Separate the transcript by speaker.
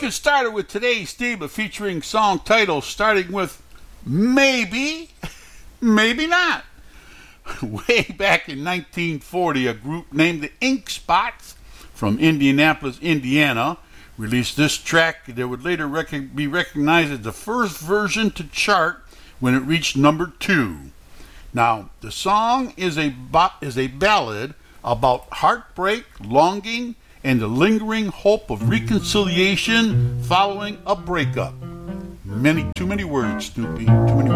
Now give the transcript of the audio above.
Speaker 1: get started with today's theme, featuring song titles starting with Maybe, Maybe Not. Way back in 1940, a group named the Ink Spots from Indianapolis, Indiana, released this track that would later be recognized as the first version to chart when it reached number 2. Now, the song is a ballad about heartbreak, longing, and the lingering hope of reconciliation following a breakup. Too many words, Snoopy. Too many